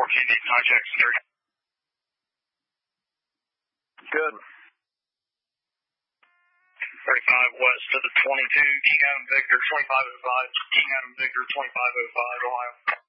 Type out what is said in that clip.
14, need contact center. Good. 35 west of the 22, King Adam Victor 2505, King Adam Victor 2505, Ohio.